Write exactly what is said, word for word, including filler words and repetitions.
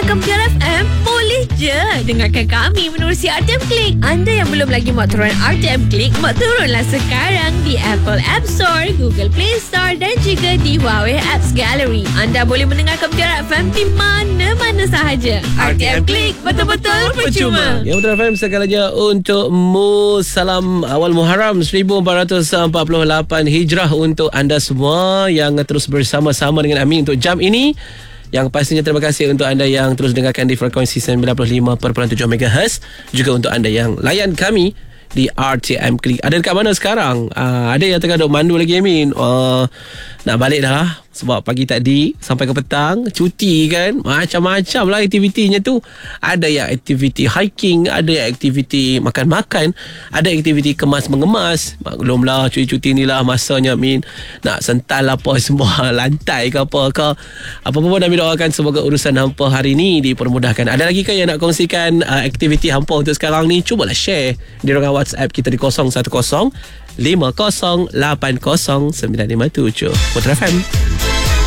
Kempiar F M, boleh je dengarkan kami menerusi R T M Click. Anda yang belum lagi mak turun R T M Click, mak turunlah sekarang di Apple App Store, Google Play Store dan juga di Huawei Apps Gallery. Anda boleh mendengar Kempiar F M di mana-mana sahaja. R T M Click, betul-betul percuma. Ya, Betul F M segalanya untuk mu. Salam awal Muharram seribu empat ratus empat puluh lapan Hijrah untuk anda semua yang terus bersama-sama dengan Amin untuk jam ini. Yang pastinya terima kasih untuk anda yang terus dengarkan di frekuensi sembilan puluh lima perpuluhan tujuh megahertz. Juga untuk anda yang layan kami di R T M Click. Ada dekat mana sekarang? Uh, ada yang tengah duk mandu lagi, Amin. Uh, nak balik dah lah. Sebab pagi tadi sampai ke petang cuti kan, macam-macam lah aktivitinya tu. Ada yang aktiviti hiking, ada yang aktiviti makan-makan, ada aktiviti kemas-mengemas. Maklumlah cuti-cuti ni lah masanya, Min, nak sental apa semua lantai ke apa ke. Apa-apa pun Amin doakan semoga urusan hampa hari ni dipermudahkan. Ada lagi ke yang nak kongsikan uh, aktiviti hampa untuk sekarang ni? Cubalah share di ruangan WhatsApp kita di kosong satu kosong lima kosong lapan kosong sembilan lima tujuh. Putra F M.